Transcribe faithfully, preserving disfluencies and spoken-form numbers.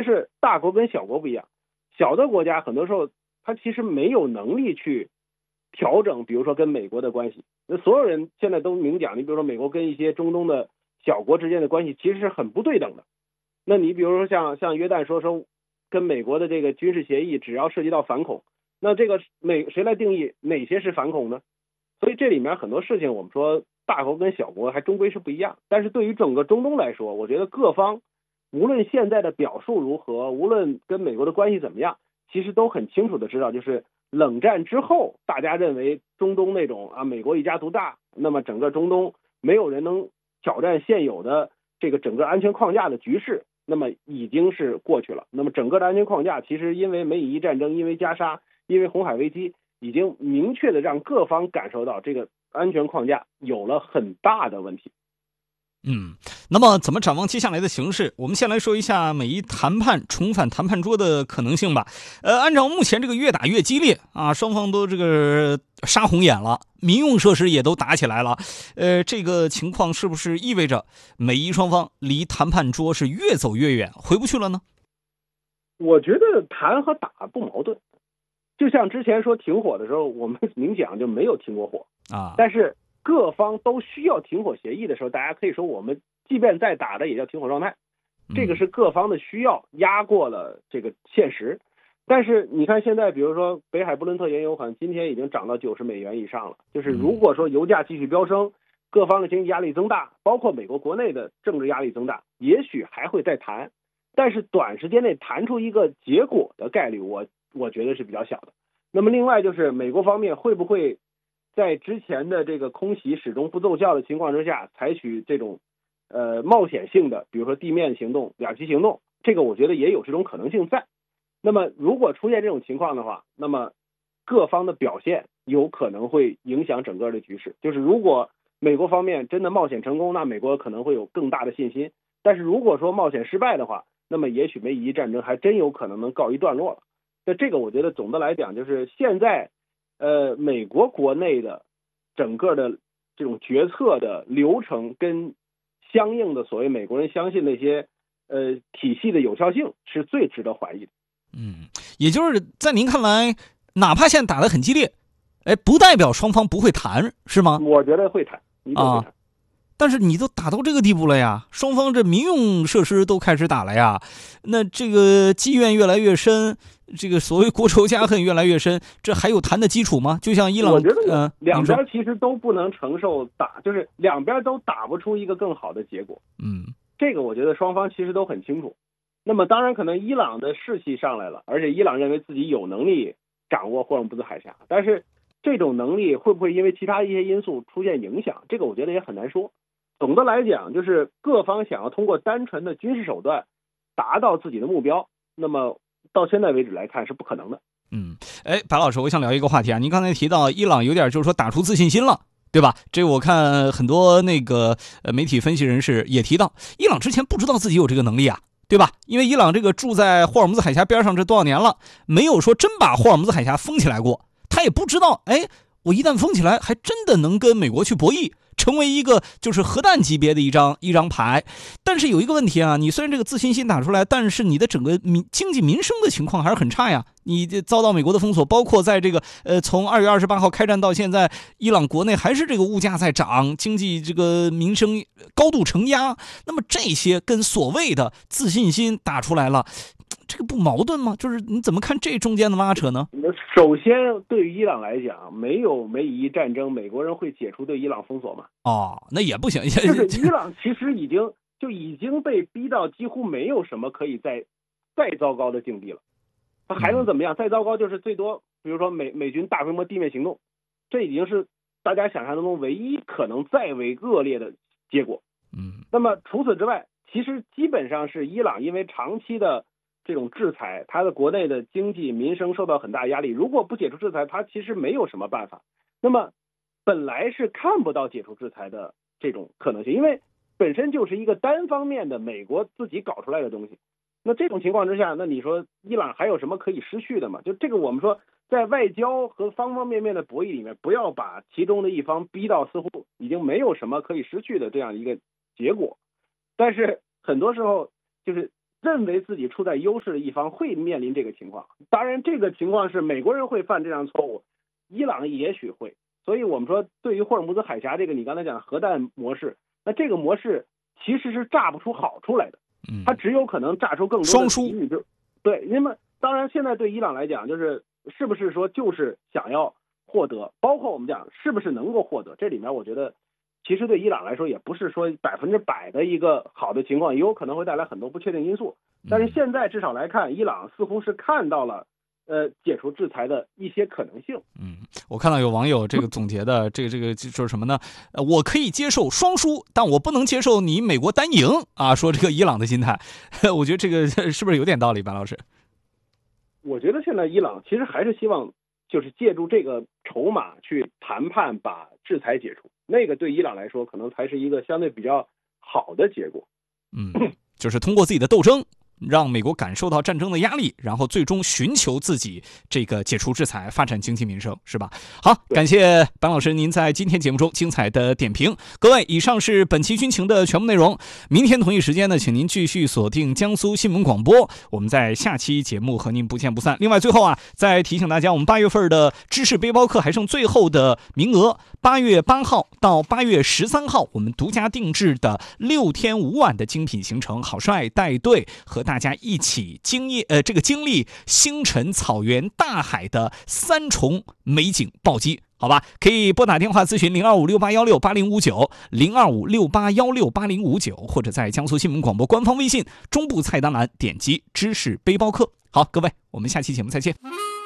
是大国跟小国不一样，小的国家很多时候它其实没有能力去调整，比如说跟美国的关系。那所有人现在都明讲，你比如说美国跟一些中东的小国之间的关系其实是很不对等的。那你比如说像像约旦说说跟美国的这个军事协议，只要涉及到反恐，那这个美谁来定义哪些是反恐呢？所以这里面很多事情我们说大国跟小国还终归是不一样。但是对于整个中东来说，我觉得各方无论现在的表述如何，无论跟美国的关系怎么样，其实都很清楚的知道，就是冷战之后大家认为中东那种啊美国一家独大，那么整个中东没有人能挑战现有的这个整个安全框架的局势，那么已经是过去了。那么整个的安全框架其实因为美以伊战争，因为加沙，因为红海危机，已经明确的让各方感受到这个安全框架有了很大的问题。 嗯，那么怎么展望接下来的形势？我们先来说一下美伊谈判重返谈判桌的可能性吧。呃，按照目前这个越打越激烈啊，双方都这个杀红眼了，民用设施也都打起来了。呃，这个情况是不是意味着美伊双方离谈判桌是越走越远，回不去了呢？ 我觉得谈和打不矛盾，就像之前说停火的时候，我们明讲就没有停过火啊， 但是各方都需要停火协议的时候，大家可以说我们即便在打的也叫停火状态，这个是各方的需要压过了这个现实。但是你看现在比如说北海布伦特原油好像今天已经涨到九十美元以上了，就是如果说油价继续飙升，各方的经济压力增大，包括美国国内的政治压力增大，也许还会再谈，但是短时间内谈出一个结果的概率我我觉得是比较小的。那么另外就是美国方面会不会在之前的这个空袭始终不奏效的情况之下，采取这种呃冒险性的，比如说地面行动、两栖行动，这个我觉得也有这种可能性在。那么如果出现这种情况的话，那么各方的表现有可能会影响整个的局势。就是如果美国方面真的冒险成功，那美国可能会有更大的信心；但是如果说冒险失败的话，那么也许美以伊战争还真有可能能告一段落了。那这个我觉得总的来讲，就是现在呃，美国国内的整个的这种决策的流程跟相应的所谓美国人相信的一些呃体系的有效性是最值得怀疑的。 嗯，也就是在您看来，哪怕现在打得很激烈，哎，不代表双方不会谈，是吗？ 我觉得会谈，一定会谈。 啊，但是你都打到这个地步了呀，双方这民用设施都开始打了呀，那这个积怨越来越深，这个所谓国仇家恨越来越深，这还有谈的基础吗？就像伊朗， 我觉得呃， 两边其实都不能承受打，就是两边都打不出一个更好的结果。 嗯， 这个我觉得双方其实都很清楚。那么当然可能伊朗的士气上来了，而且伊朗认为自己有能力掌握霍尔木兹海峡，但是这种能力会不会因为其他一些因素出现影响，这个我觉得也很难说。总的来讲，就是各方想要通过单纯的军事手段达到自己的目标，那么到现在为止来看是不可能的。 嗯，哎，白老师，我想聊一个话题啊，您刚才提到伊朗有点就是说打出自信心了，对吧？这我看很多那个呃媒体分析人士也提到，伊朗之前不知道自己有这个能力啊，对吧？因为伊朗这个住在霍尔木兹海峡边上这多少年了，没有说真把霍尔木兹海峡封起来过，他也不知道，哎，我一旦封起来，还真的能跟美国去博弈，成为一个就是核弹级别的一张一张牌。但是有一个问题啊，你虽然这个自信心打出来，但是你的整个民经济民生的情况还是很差呀。你遭到美国的封锁，包括在这个呃从二月二十八号开战到现在，伊朗国内还是这个物价在涨，经济这个民生高度承压。那么这些跟所谓的自信心打出来了，这个不矛盾吗？就是你怎么看这中间的拉扯呢？ 首先，对于伊朗来讲，没有美以伊战争，美国人会解除对伊朗封锁吗？ 哦，那也不行。 就是伊朗其实已经就已经被逼到几乎没有什么可以再再糟糕的境地了。他还能怎么样？再糟糕就是最多，比如说美美军大规模地面行动，这已经是大家想象当中唯一可能再为恶劣的结果。 嗯， 那么除此之外，其实基本上是伊朗因为长期的这种制裁，它的国内的经济民生受到很大压力。如果不解除制裁，它其实没有什么办法。那么本来是看不到解除制裁的这种可能性，因为本身就是一个单方面的美国自己搞出来的东西。那这种情况之下，那你说伊朗还有什么可以失去的吗？就这个我们说在外交和方方面面的博弈里面，不要把其中的一方逼到似乎已经没有什么可以失去的这样一个结果。但是很多时候就是认为自己处在优势的一方会面临这个情况。当然，这个情况是美国人会犯这样错误，伊朗也许会。所以我们说，对于霍尔木兹海峡这个你刚才讲的核弹模式，那这个模式其实是炸不出好处来的，它只有可能炸出更多的双输。 对，那么当然现在对伊朗来讲，就是是不是说就是想要获得，包括我们讲是不是能够获得，这里面我觉得其实对伊朗来说也不是说百分之百的一个好的情况，也有可能会带来很多不确定因素。但是现在至少来看，伊朗似乎是看到了呃，解除制裁的一些可能性。 嗯，我看到有网友这个总结的，这个这个就是什么呢？呃，我可以接受双输，但我不能接受你美国单赢啊！说这个伊朗的心态，我觉得这个是不是有点道理，白老师？ 我觉得现在伊朗其实还是希望就是借助这个筹码去谈判，把制裁解除，那个对伊朗来说可能才是一个相对比较好的结果。 嗯，就是通过自己的斗争，让美国感受到战争的压力，然后最终寻求自己这个解除制裁，发展经济民生，是吧？好，感谢白老师您在今天节目中精彩的点评。各位，以上是本期军情的全部内容。明天同一时间呢，请您继续锁定江苏新闻广播，我们在下期节目和您不见不散。另外，最后啊，再提醒大家，我们八月份的知识背包课还剩最后的名额，八月八号到八月十三号，我们独家定制的六天五晚的精品行程，郝帅带队和大家一起经验呃这个经历星辰、草原、大海的三重美景暴击，好吧？可以拨打电话咨询零二五六八幺六八零五九零二五六八幺六八零五九，或者在江苏新闻广播官方微信中部菜单栏点击知识背包课。好，各位，我们下期节目再见。